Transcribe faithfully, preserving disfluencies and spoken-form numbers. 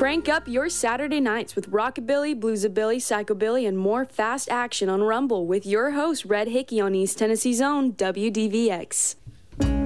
Crank up your Saturday nights with rockabilly, bluesabilly, psychobilly, and more fast action on Rumble with your host, Red Hickey on East Tennessee's own W D V X.